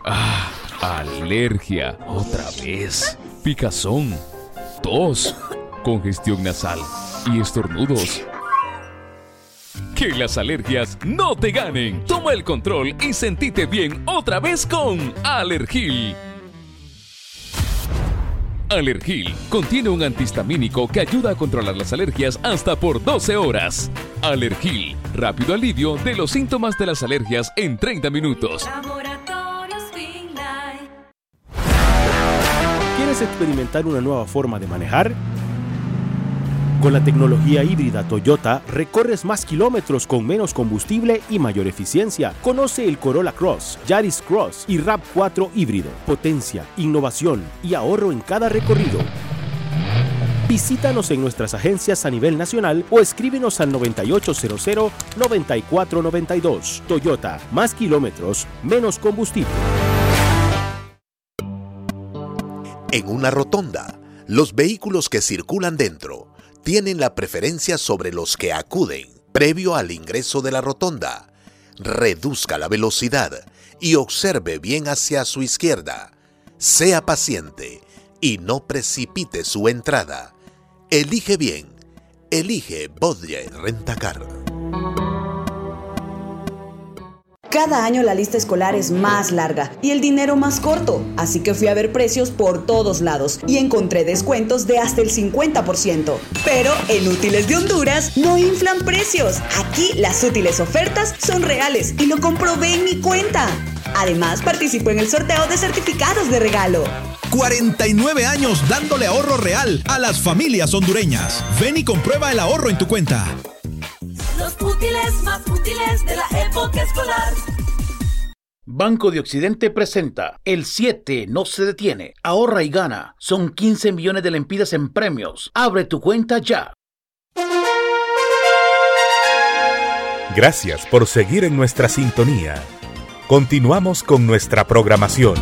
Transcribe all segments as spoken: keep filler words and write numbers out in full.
Ah, alergia. Otra vez. Picazón. Tos. Congestión nasal. Y estornudos. Que las alergias no te ganen. Toma el control y sentite bien otra vez con Alergil. Alergil contiene un antihistamínico que ayuda a controlar las alergias hasta por doce horas. Alergil, rápido alivio de los síntomas de las alergias en treinta minutos. ¿Quieres experimentar una nueva forma de manejar? Con la tecnología híbrida Toyota, recorres más kilómetros con menos combustible y mayor eficiencia. Conoce el Corolla Cross, Yaris Cross y RAV cuatro híbrido. Potencia, innovación y ahorro en cada recorrido. Visítanos en nuestras agencias a nivel nacional o escríbenos al noventa y ocho cero cero, noventa y cuatro noventa y dos. Toyota, más kilómetros, menos combustible. En una rotonda, los vehículos que circulan dentro tienen la preferencia sobre los que acuden previo al ingreso de la rotonda. Reduzca la velocidad y observe bien hacia su izquierda. Sea paciente y no precipite su entrada. Elige bien. Elige Bodger Rentacar. Cada año la lista escolar es más larga y el dinero más corto, así que fui a ver precios por todos lados y encontré descuentos de hasta el cincuenta por ciento. Pero en Útiles de Honduras no inflan precios. Aquí las útiles ofertas son reales y lo comprobé en mi cuenta. Además, participo en el sorteo de certificados de regalo. cuarenta y nueve años dándole ahorro real a las familias hondureñas. Ven y comprueba el ahorro en tu cuenta. Los útiles más útiles de la época escolar. Banco de Occidente presenta El siete no se detiene. Ahorra y gana. Son quince millones de lempiras en premios. Abre tu cuenta ya. Gracias por seguir en nuestra sintonía. Continuamos con nuestra programación.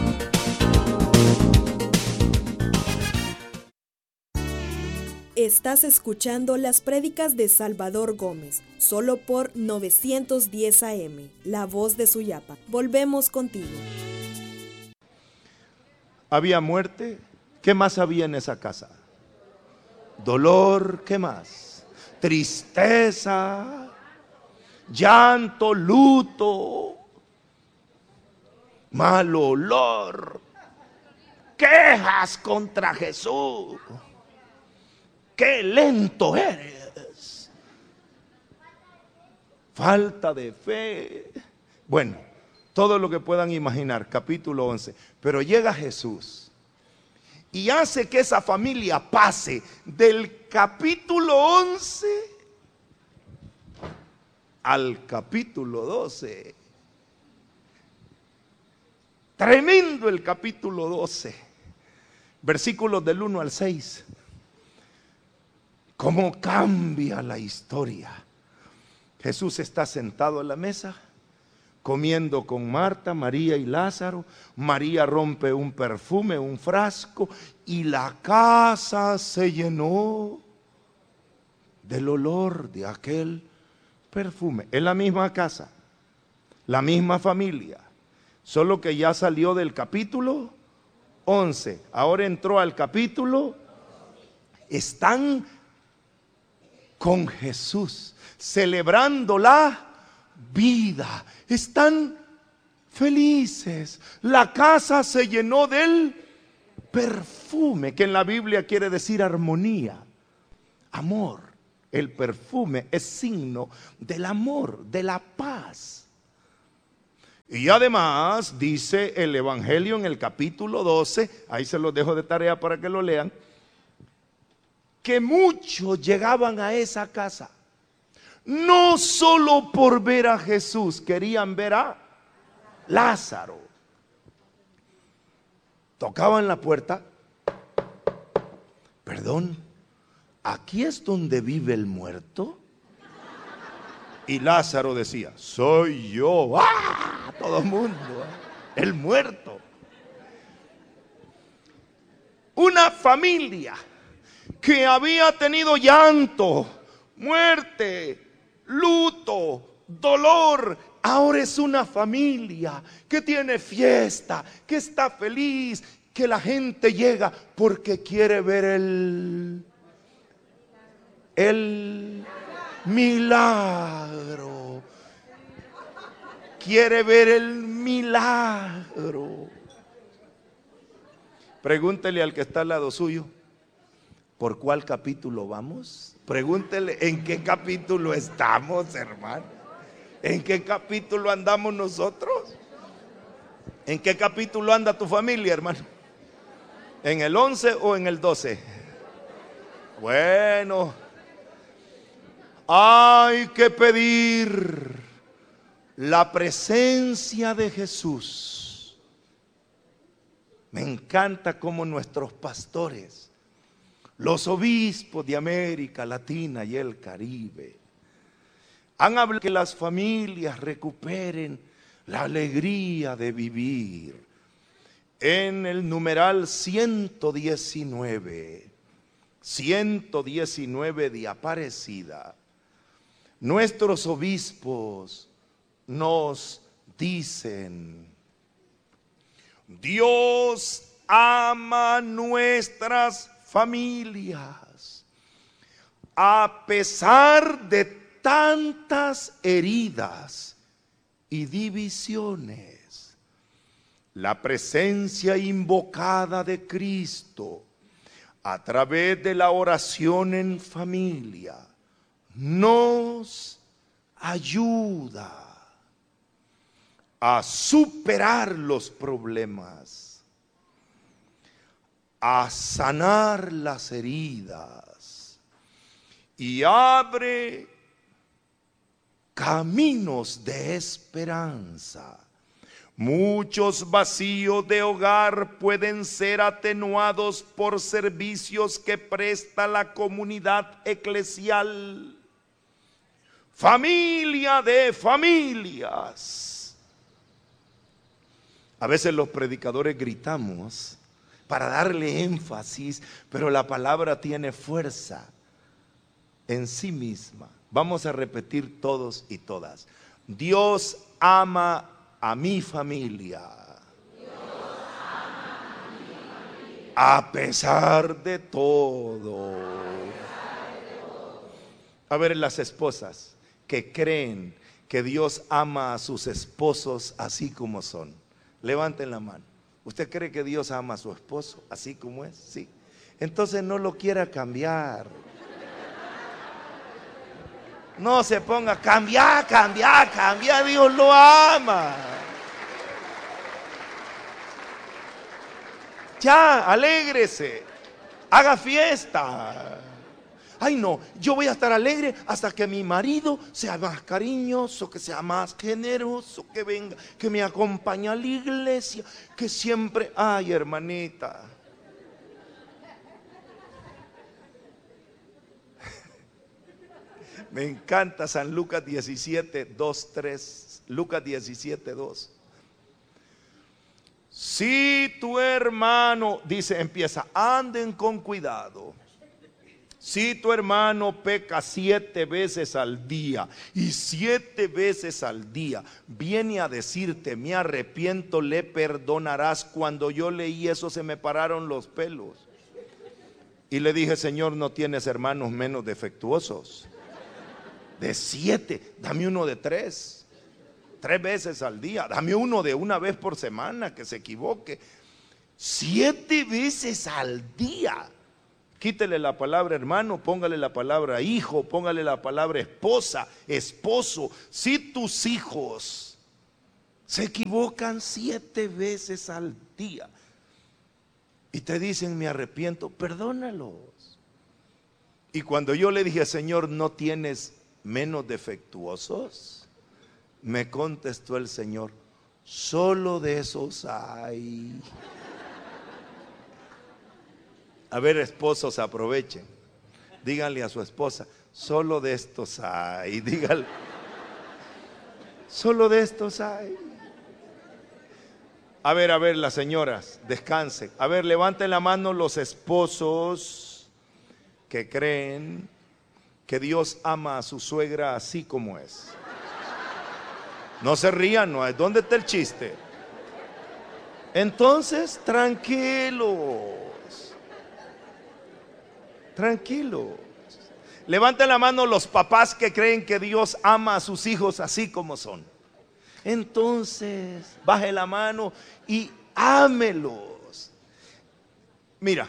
Estás escuchando las prédicas de Salvador Gómez, solo por novecientos diez A M, la voz de Suyapa. Volvemos contigo. Había muerte. ¿Qué más había en esa casa? Dolor. ¿Qué más? Tristeza, llanto, luto, mal olor, quejas contra Jesús. ¡Qué lento eres! Falta de fe. Bueno, todo lo que puedan imaginar, capítulo once. Pero llega Jesús y hace que esa familia pase del capítulo once al capítulo doce. Tremendo el capítulo doce. Versículos del uno al seis. ¿Cómo cambia la historia? Jesús está sentado a la mesa, comiendo con Marta, María y Lázaro. María rompe un perfume, un frasco, y la casa se llenó del olor de aquel perfume. Es la misma casa, la misma familia, solo que ya salió del capítulo once, ahora entró al capítulo. Están con Jesús, celebrando la vida. Están felices. La casa se llenó del perfume, que en la Biblia quiere decir armonía, amor. El perfume es signo del amor, de la paz. Y además dice el Evangelio en el capítulo doce, ahí se los dejo de tarea para que lo lean, que muchos llegaban a esa casa, no solo por ver a Jesús, querían ver a Lázaro. Tocaban la puerta. Perdón, ¿aquí es donde vive el muerto? Y Lázaro decía, soy yo. ¡Ah! Todo el mundo, ¿eh? El muerto. Una familia que había tenido llanto, muerte, luto, dolor ahora es una familia que tiene fiesta, que está feliz, que la gente llega porque quiere ver el, el milagro. Quiere ver el milagro. Pregúntele al que está al lado suyo, ¿por cuál capítulo vamos? Pregúntele, ¿en qué capítulo estamos, hermano? ¿En qué capítulo andamos nosotros? ¿En qué capítulo anda tu familia, hermano? ¿En el once o en el doce? Bueno, hay que pedir la presencia de Jesús. Me encanta cómo nuestros pastores, los obispos de América Latina y el Caribe, han hablado que las familias recuperen la alegría de vivir. En el numeral ciento diecinueve, ciento diecinueve de Aparecida, nuestros obispos nos dicen: Dios ama nuestras familias a pesar de tantas heridas y divisiones. La presencia invocada de Cristo a través de la oración en familia nos ayuda a superar los problemas, a sanar las heridas y abre caminos de esperanza. Muchos vacíos de hogar pueden ser atenuados por servicios que presta la comunidad eclesial. Familia de familias. A veces los predicadores gritamos para darle énfasis, pero la palabra tiene fuerza en sí misma. Vamos a repetir todos y todas. Dios ama a mi familia. Dios ama a mi familia. A pesar de todo. A ver, las esposas que creen que Dios ama a sus esposos así como son, levanten la mano. ¿Usted cree que Dios ama a su esposo así como es? Sí. Entonces no lo quiera cambiar. No se ponga a cambiar, cambiar, cambiar. Dios lo ama. Ya, alégrese. Haga fiesta. Ay no, yo voy a estar alegre hasta que mi marido sea más cariñoso, que sea más generoso, que venga, que me acompañe a la iglesia, que siempre, ay hermanita. Me encanta San Lucas diecisiete, dos, tres, Lucas diecisiete, dos. Si tu hermano, dice, empieza, anden con cuidado. Si tu hermano peca siete veces al día y siete veces al día viene a decirte me arrepiento, le perdonarás. Cuando yo leí eso se me pararon los pelos y le dije, Señor, no tienes hermanos menos defectuosos. De siete, dame uno de tres, tres veces al día, dame uno de una vez por semana que se equivoque. Siete veces al día. Quítele la palabra hermano, póngale la palabra hijo, póngale la palabra esposa, esposo. Si tus hijos se equivocan siete veces al día y te dicen me arrepiento, perdónalos. Y cuando yo le dije, Señor, ¿no tienes menos defectuosos? Me contestó el Señor, solo de esos hay. A ver, esposos, aprovechen. Díganle a su esposa, solo de estos hay. Díganle, solo de estos hay. A ver, a ver, las señoras, descansen. A ver, levanten la mano los esposos que creen que Dios ama a su suegra así como es. No se rían, no, ¿dónde está el chiste? Entonces, tranquilos, tranquilos. Levanten la mano los papás que creen que Dios ama a sus hijos así como son. Entonces, baje la mano y ámelos. Mira,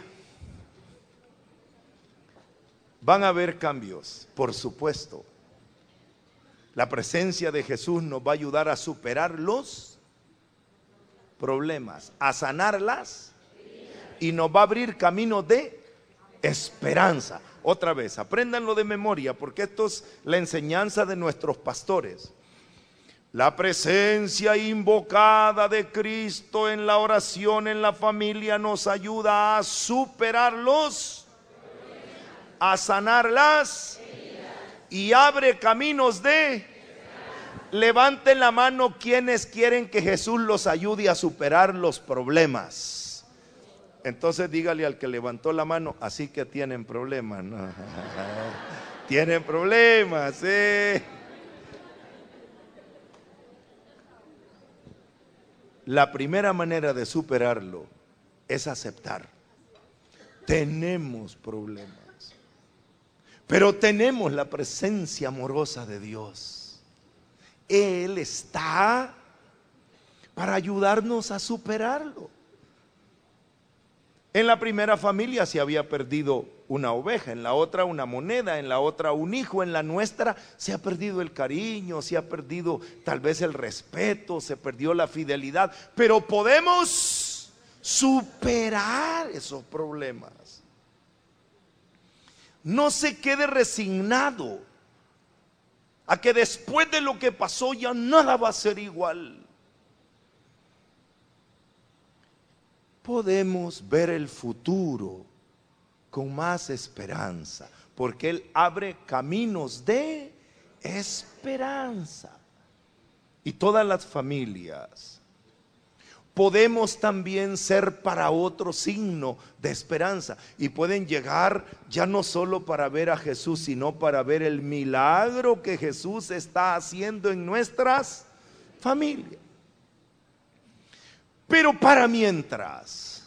van a haber cambios, por supuesto. La presencia de Jesús nos va a ayudar a superar los problemas, a sanarlas y nos va a abrir caminos de esperanza. Otra vez, apréndanlo de memoria porque esto es la enseñanza de nuestros pastores. La presencia invocada de Cristo en la oración, en la familia, nos ayuda a superarlos, a sanarlas y abre caminos de... Levanten la mano quienes quieren que Jesús los ayude a superar los problemas. Entonces dígale al que levantó la mano, así que tienen problemas, ¿no? Tienen problemas, ¿eh? La primera manera de superarlo es aceptar. Tenemos problemas, pero tenemos la presencia amorosa de Dios. Él está para ayudarnos a superarlo. En la primera familia se había perdido una oveja, en la otra una moneda, en la otra un hijo, en la nuestra se ha perdido el cariño, se ha perdido tal vez el respeto, se perdió la fidelidad, pero podemos superar esos problemas. No se quede resignado a que después de lo que pasó ya nada va a ser igual. Podemos ver el futuro con más esperanza, porque Él abre caminos de esperanza. Y todas las familias podemos también ser para otro signo de esperanza, y pueden llegar ya no solo para ver a Jesús, sino para ver el milagro que Jesús está haciendo en nuestras familias. Pero para mientras,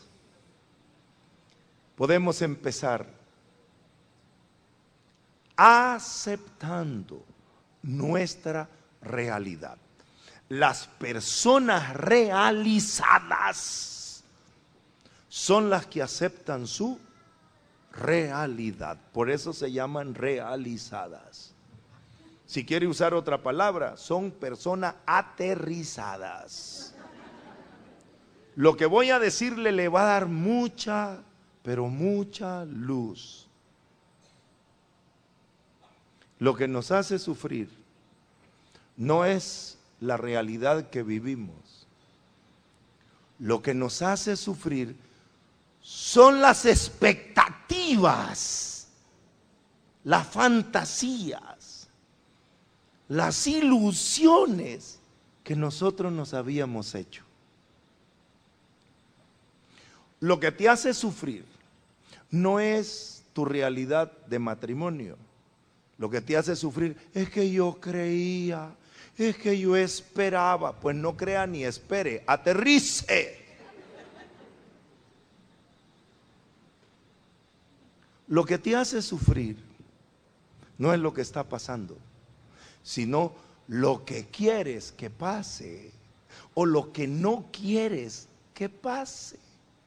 podemos empezar aceptando nuestra realidad. Las personas realizadas son las que aceptan su realidad. Por eso se llaman realizadas. Si quiere usar otra palabra, son personas aterrizadas. Lo que voy a decirle le va a dar mucha, pero mucha luz. Lo que nos hace sufrir no es la realidad que vivimos. Lo que nos hace sufrir son las expectativas, las fantasías, las ilusiones que nosotros nos habíamos hecho. Lo que te hace sufrir no es tu realidad de matrimonio. Lo que te hace sufrir es que yo creía, es que yo esperaba. Pues no crea ni espere, aterrice. Lo que te hace sufrir no es lo que está pasando, sino lo que quieres que pase o lo que no quieres que pase.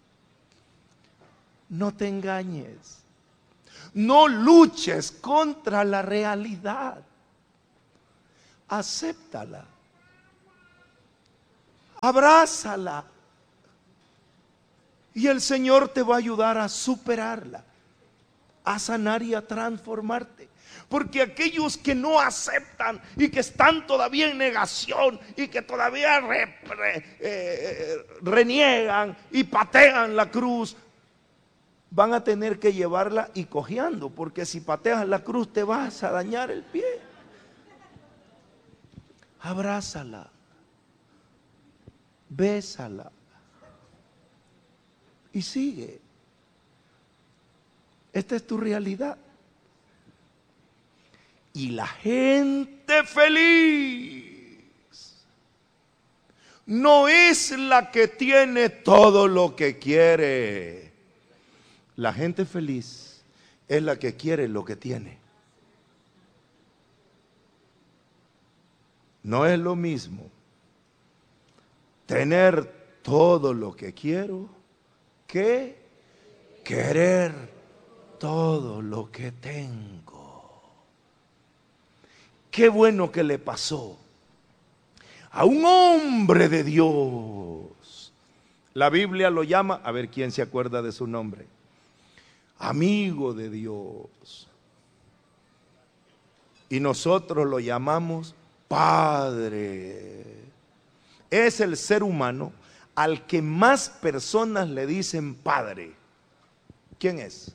No te engañes, no luches contra la realidad, acéptala, abrázala y el Señor te va a ayudar a superarla, a sanar y a transformarte. Porque aquellos que no aceptan y que están todavía en negación y que todavía re, re, eh, reniegan y patean la cruz, van a tener que llevarla y cojeando, porque si pateas la cruz te vas a dañar el pie. Abrázala, bésala y sigue. Esta es tu realidad. Y la gente feliz no es la que tiene todo lo que quiere. La gente feliz es la que quiere lo que tiene. No es lo mismo tener todo lo que quiero que querer todo lo que tengo. Qué bueno que le pasó a un hombre de Dios. La Biblia lo llama, a ver quién se acuerda de su nombre, amigo de Dios. Y nosotros lo llamamos Padre. Es el ser humano al que más personas le dicen Padre. ¿Quién es?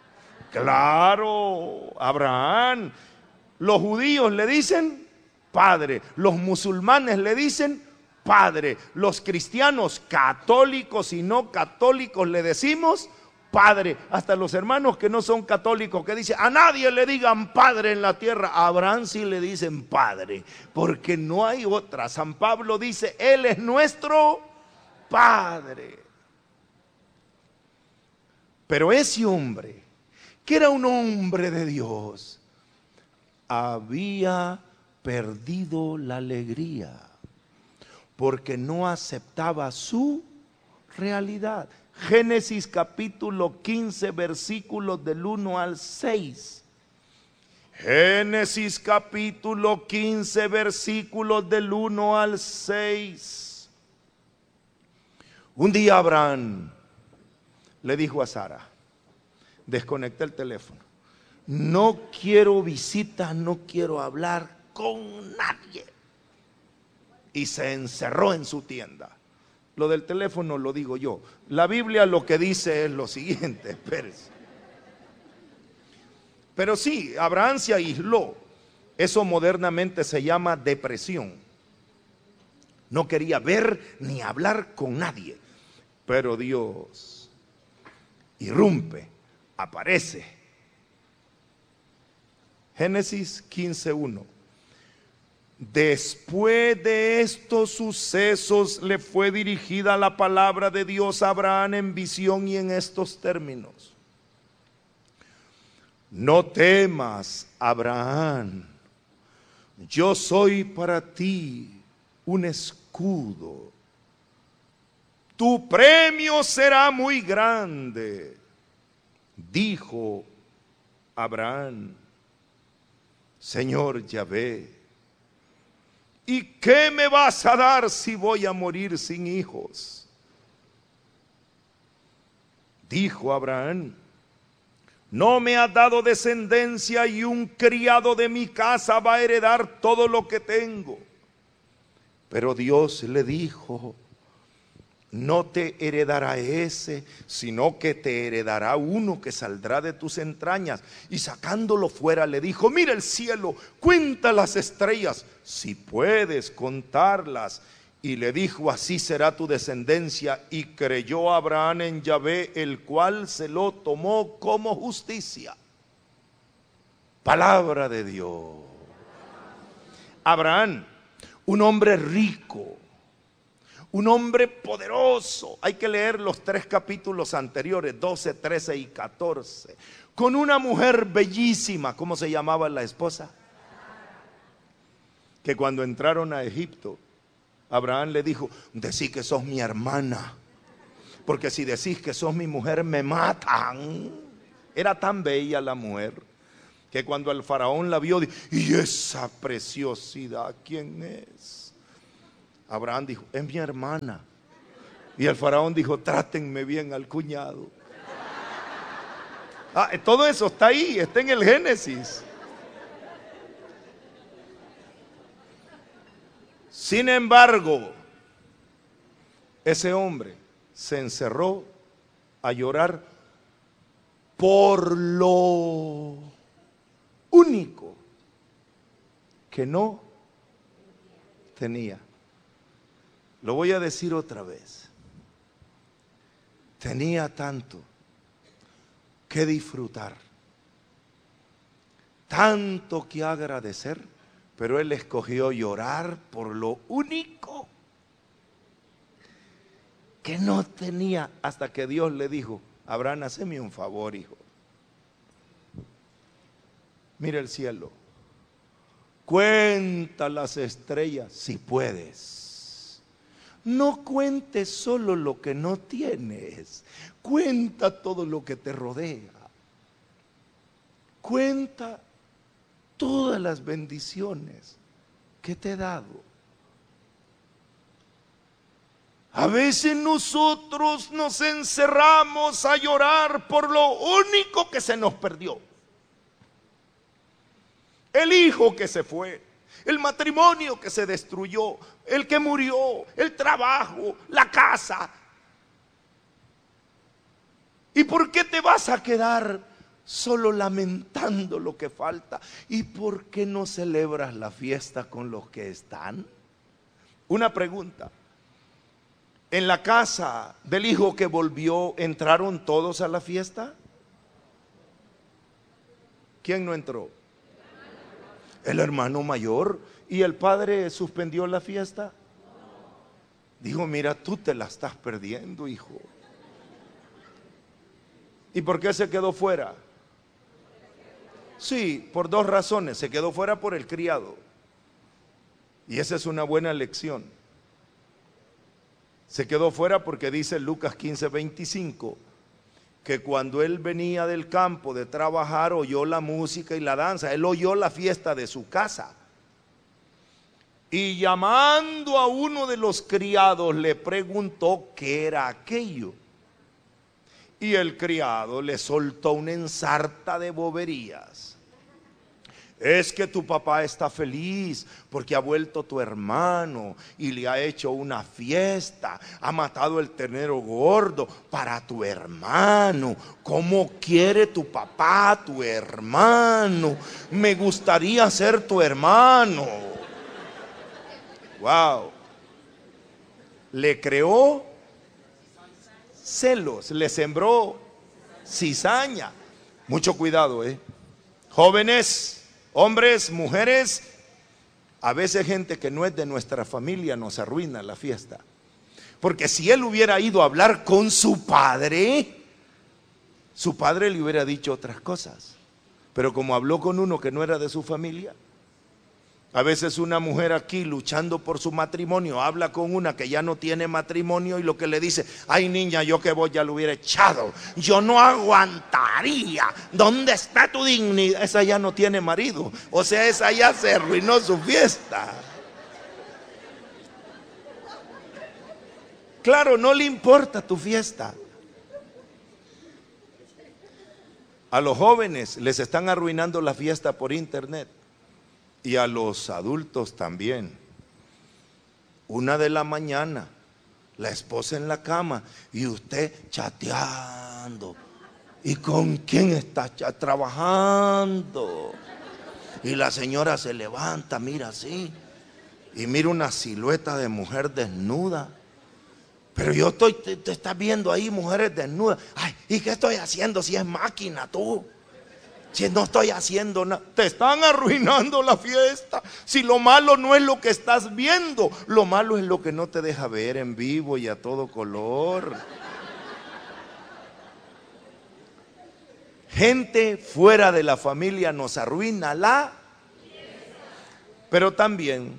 Claro, Abraham. Los judíos le dicen Padre, los musulmanes le dicen Padre, los cristianos católicos y no católicos le decimos Padre. Hasta los hermanos que no son católicos, que dicen a nadie le digan Padre en la tierra, a Abraham sí le dicen Padre, porque no hay otra. San Pablo dice, Él es nuestro Padre. Pero ese hombre, que era un hombre de Dios, había perdido la alegría porque no aceptaba su realidad. Génesis capítulo quince, versículos del uno al seis. Génesis capítulo quince, versículos del uno al seis. Un día Abraham le dijo a Sara, desconecté el teléfono, no quiero visitas, no quiero hablar con nadie. Y se encerró en su tienda. Lo del teléfono lo digo yo. La Biblia lo que dice es lo siguiente, espérese. Pero sí, Abraham se aisló. Eso modernamente se llama depresión. No quería ver ni hablar con nadie. Pero Dios irrumpe, aparece. Génesis quince uno. Después de estos sucesos le fue dirigida la palabra de Dios a Abraham en visión y en estos términos: no temas, Abraham, yo soy para ti un escudo, tu premio será muy grande. Dijo Abraham, Señor Yahvé, ¿y qué me vas a dar si voy a morir sin hijos? Dijo Abraham, no me has dado descendencia y un criado de mi casa va a heredar todo lo que tengo. Pero Dios le dijo, no te heredará ese, sino que te heredará uno que saldrá de tus entrañas. Y sacándolo fuera le dijo, mira el cielo, cuenta las estrellas, si puedes contarlas. Y le dijo, así será tu descendencia. Y creyó Abraham en Yahvé, el cual se lo tomó como justicia. Palabra de Dios. Abraham, un hombre rico, un hombre poderoso. Hay que leer los tres capítulos anteriores, doce, trece y catorce. Con una mujer bellísima. ¿Cómo se llamaba la esposa? Que cuando entraron a Egipto, Abraham le dijo, decí que sos mi hermana, porque si decís que sos mi mujer me matan. Era tan bella la mujer que cuando el faraón la vio, dijo, ¿y esa preciosidad quién es? Abraham dijo, es mi hermana. Y el faraón dijo, trátenme bien al cuñado. Ah, todo eso está ahí, está en el Génesis. Sin embargo, ese hombre se encerró a llorar por lo único que no tenía. Lo voy a decir otra vez. Tenía tanto que disfrutar, tanto que agradecer, pero él escogió llorar por lo único que no tenía, hasta que Dios le dijo: Abraham, haceme un favor, hijo. Mira el cielo, cuenta las estrellas si puedes. No cuentes solo lo que no tienes, cuenta todo lo que te rodea. Cuenta todas las bendiciones que te he dado. A veces nosotros nos encerramos a llorar por lo único que se nos perdió. El hijo que se fue, el matrimonio que se destruyó, el que murió, el trabajo, la casa. ¿Y por qué te vas a quedar solo lamentando lo que falta? ¿Y por qué no celebras la fiesta con los que están? Una pregunta. En la casa del hijo que volvió, ¿entraron todos a la fiesta? ¿Quién no entró? El hermano mayor. ¿Y el padre suspendió la fiesta? Dijo: mira, tú te la estás perdiendo, hijo. ¿Y por qué se quedó fuera? Sí, por dos razones. Se quedó fuera por el criado. Y esa es una buena lección. Se quedó fuera porque dice Lucas quince, veinticinco, que cuando él venía del campo de trabajar, oyó la música y la danza. Él oyó la fiesta de su casa. Y llamando a uno de los criados, le preguntó qué era aquello. Y el criado le soltó una ensarta de boberías. Es que tu papá está feliz porque ha vuelto tu hermano y le ha hecho una fiesta. Ha matado el ternero gordo para tu hermano. ¿Cómo quiere tu papá a tu hermano? Me gustaría ser tu hermano. Wow. Le creó celos, le sembró cizaña. Mucho cuidado, eh. Jóvenes, hombres, mujeres, a veces gente que no es de nuestra familia nos arruina la fiesta. Porque si él hubiera ido a hablar con su padre, su padre le hubiera dicho otras cosas. Pero como habló con uno que no era de su familia, a veces una mujer aquí luchando por su matrimonio habla con una que ya no tiene matrimonio y lo que le dice: ay niña, yo que vos ya lo hubiera echado, yo no aguantaría, ¿dónde está tu dignidad? Esa ya no tiene marido, o sea, esa ya se arruinó su fiesta. Claro, no le importa tu fiesta. A los jóvenes les están arruinando la fiesta por internet. Y a los adultos también. Una de la mañana, la esposa en la cama y usted chateando. ¿Y con quién está trabajando? Y la señora se levanta, mira así, y mira una silueta de mujer desnuda. Pero yo estoy, te, te estás viendo ahí mujeres desnudas. Ay, ¿y qué estoy haciendo si es máquina tú? Si no estoy haciendo nada, te están arruinando la fiesta. Si lo malo no es lo que estás viendo, lo malo es lo que no te deja ver en vivo y a todo color. Gente fuera de la familia nos arruina la fiesta. Pero también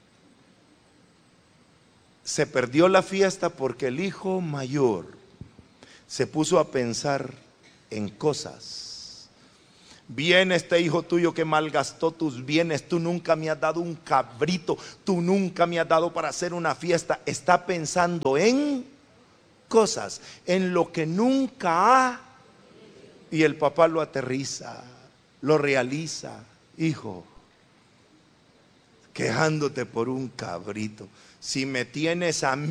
se perdió la fiesta porque el hijo mayor se puso a pensar en cosas. Viene este hijo tuyo que malgastó tus bienes, tú nunca me has dado un cabrito, tú nunca me has dado para hacer una fiesta. Está pensando en cosas, en lo que nunca ha. Y el papá lo aterriza, lo realiza. Hijo, quejándote por un cabrito. Si me tienes a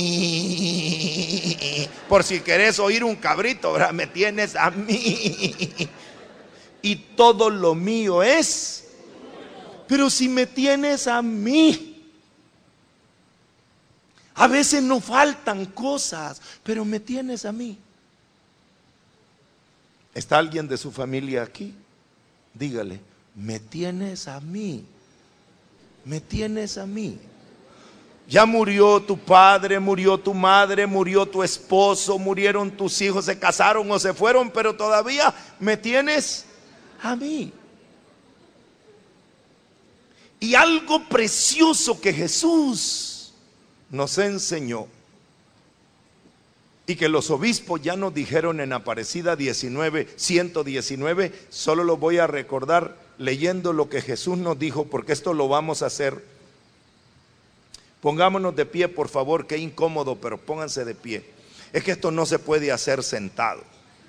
mí, por si querés oír un cabrito, ¿verdad? Me tienes a mí. Y todo lo mío es. Pero si me tienes a mí. A veces nos faltan cosas, pero me tienes a mí. ¿Está alguien de su familia aquí? Dígale: me tienes a mí. Me tienes a mí. Ya murió tu padre, murió tu madre, murió tu esposo, murieron tus hijos, se casaron o se fueron, pero todavía me tienes a mí. Y algo precioso que Jesús nos enseñó y que los obispos ya nos dijeron en Aparecida diecinueve, ciento diecinueve, solo lo voy a recordar leyendo lo que Jesús nos dijo, porque esto lo vamos a hacer. Pongámonos de pie, por favor, qué incómodo, pero pónganse de pie. Es que esto no se puede hacer sentado.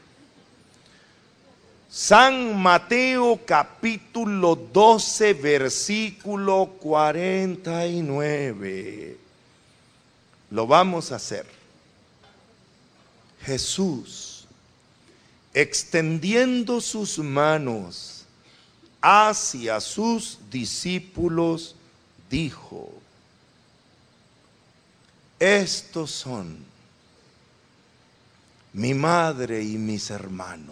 San Mateo capítulo doce, versículo cuarenta y nueve. Lo vamos a hacer. Jesús, extendiendo sus manos hacia sus discípulos, dijo: estos son mi madre y mis hermanos.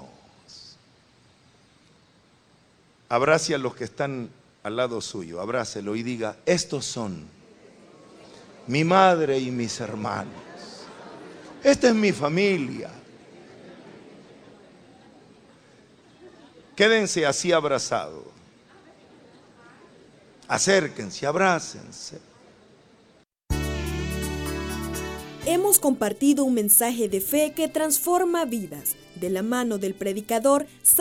Abrace a los que están al lado suyo, abrácelo y diga: estos son mi madre y mis hermanos. Esta es mi familia. Quédense así abrazados. Acérquense, abrácense. Hemos compartido un mensaje de fe que transforma vidas, de la mano del predicador